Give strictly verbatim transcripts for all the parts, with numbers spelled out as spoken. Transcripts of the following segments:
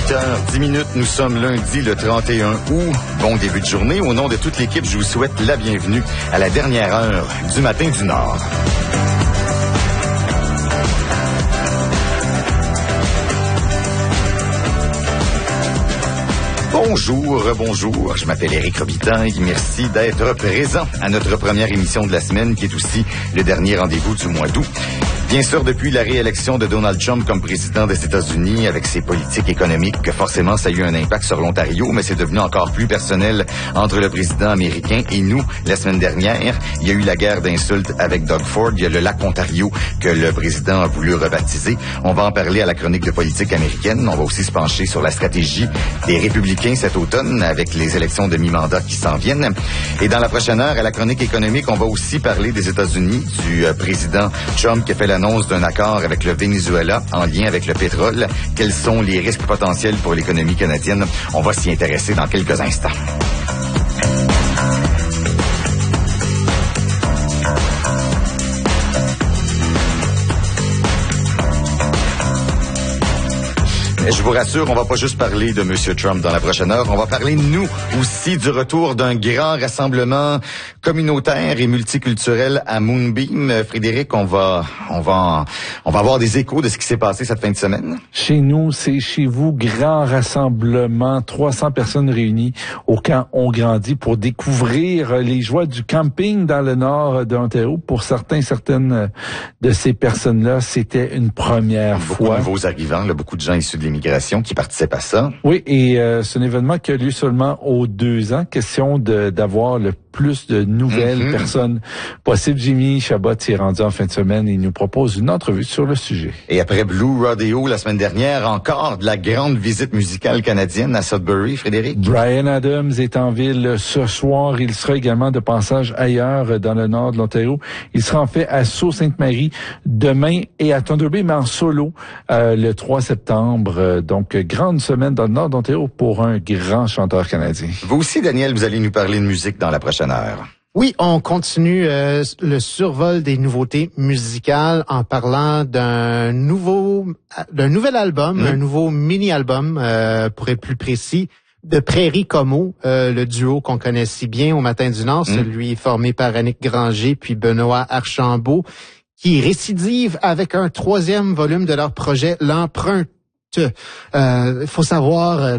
huit heures dix minutes, nous sommes lundi le trente et un août. Bon début de journée. Au nom de toute l'équipe, je vous souhaite la bienvenue à la dernière heure du Matin du Nord. Bonjour, bonjour. Je m'appelle Éric Robitaille. Merci d'être présent à notre première émission de la semaine, qui est aussi le dernier rendez-vous du mois d'août. Bien sûr, depuis la réélection de Donald Trump comme président des États-Unis, avec ses politiques économiques, forcément, ça a eu un impact sur l'Ontario, mais c'est devenu encore plus personnel entre le président américain et nous. La semaine dernière, il y a eu la guerre d'insultes avec Doug Ford. Il y a le lac Ontario que le président a voulu rebaptiser. On va en parler à la chronique de politique américaine. On va aussi se pencher sur la stratégie des républicains cet automne avec les élections de mi-mandat qui s'en viennent. Et dans la prochaine heure, à la chronique économique, on va aussi parler des États-Unis, du euh, président Trump qui a fait l'annonce d'un accord avec le Venezuela en lien avec le pétrole. Quels sont les risques potentiels pour l'économie canadienne? On va s'y intéresser dans quelques instants. Je vous rassure, on va pas juste parler de M. Trump dans la prochaine heure. On va parler, nous aussi, du retour d'un grand rassemblement communautaire et multiculturel à Moonbeam. Frédéric, on va, on va, on va avoir des échos de ce qui s'est passé cette fin de semaine. Chez nous, c'est chez vous, grand rassemblement, trois cents personnes réunies au camp On Grandit pour découvrir les joies du camping dans le nord de l'Ontario. Pour certains, certaines de ces personnes-là, c'était une première beaucoup fois. Beaucoup de nouveaux arrivants, là, beaucoup de gens issus de l'immigration qui participent à ça. Oui, et euh, c'est un événement qui a lieu seulement aux deux ans. Question de d'avoir le plus de nouvelles mm-hmm. personnes possibles. Jimmy Chabot s'est rendu en fin de semaine et il nous propose une entrevue sur le sujet. Et après Blue Rodeo la semaine dernière, encore de la grande visite musicale canadienne à Sudbury, Frédéric. Bryan Adams est en ville ce soir. Il sera également de passage ailleurs dans le nord de l'Ontario. Il sera en fait à Sault-Sainte-Marie demain et à Thunder Bay, mais en solo euh, le trois septembre. Donc, grande semaine dans le nord de l'Ontario pour un grand chanteur canadien. Vous aussi, Daniel, vous allez nous parler de musique dans la prochaine heure. Oui, on continue euh, le survol des nouveautés musicales en parlant d'un nouveau, d'un nouvel album, mmh. un nouveau mini-album, euh, pour être plus précis, de Prairie Como, euh, le duo qu'on connaît si bien au Matin du Nord, mmh. celui formé par Annick Granger puis Benoît Archambault, qui récidive avec un troisième volume de leur projet, L'Empreinte. Il euh, faut savoir... Euh,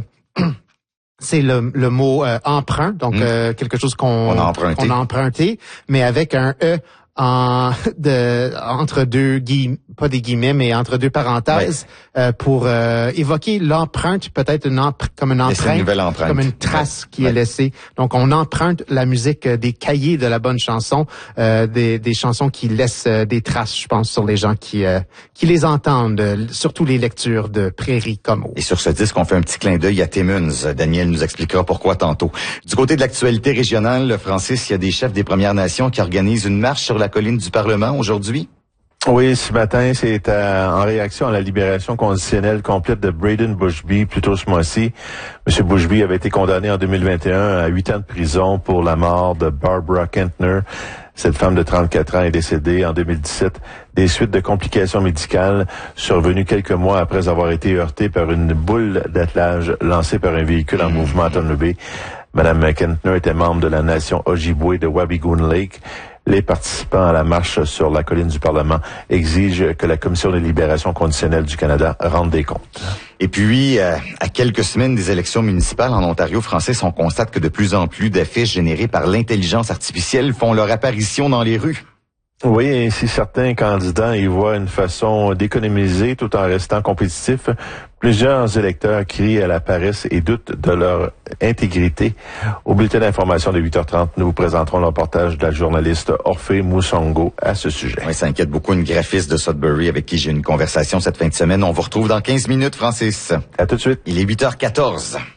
c'est le, le mot euh, emprunt, donc mmh. euh, quelque chose qu'on on a emprunté. On a emprunté, mais avec un E en de entre deux guillemets, pas des guillemets, mais entre deux parenthèses, ouais. euh, pour euh, évoquer l'empreinte, peut-être une empre- comme une empreinte, une nouvelle empreinte, comme une trace ouais. qui ouais. est laissée. Donc on emprunte la musique des cahiers de la bonne chanson, euh, des, des chansons qui laissent euh, des traces, je pense, sur les gens qui euh, qui les entendent, euh, surtout les lectures de Prairie Como. Et sur ce disque, on fait un petit clin d'œil à Timmins. Daniel nous expliquera pourquoi tantôt. Du côté de l'actualité régionale, Francis, il y a des chefs des Premières Nations qui organisent une marche sur la colline du Parlement aujourd'hui. Oui, ce matin, c'est euh, en réaction à la libération conditionnelle complète de Braden Bushby, plus tôt ce mois-ci. M. Bushby avait été condamné en deux mille vingt et un à huit ans de prison pour la mort de Barbara Kentner. Cette femme de trente-quatre ans est décédée en deux mille dix-sept des suites de complications médicales survenues quelques mois après avoir été heurtée par une boule d'attelage lancée par un véhicule en mouvement à Thunder Bay. Madame Kentner était membre de la nation Ojibwe de Wabigoon Lake. Les participants à la marche sur la colline du Parlement exigent que la Commission de libération conditionnelle du Canada rende des comptes. Et puis, euh, à quelques semaines des élections municipales en Ontario, Francis, on constate que de plus en plus d'affiches générées par l'intelligence artificielle font leur apparition dans les rues. Oui, et si certains candidats y voient une façon d'économiser tout en restant compétitifs, plusieurs électeurs crient à la paresse et doutent de leur intégrité. Au bulletin d'information de huit heures trente, nous vous présenterons le reportage de la journaliste Orphée Moussongo à ce sujet. Oui, ça inquiète beaucoup une graphiste de Sudbury avec qui j'ai eu une conversation cette fin de semaine. On vous retrouve dans quinze minutes, Francis. À tout de suite. Il est huit heures quatorze.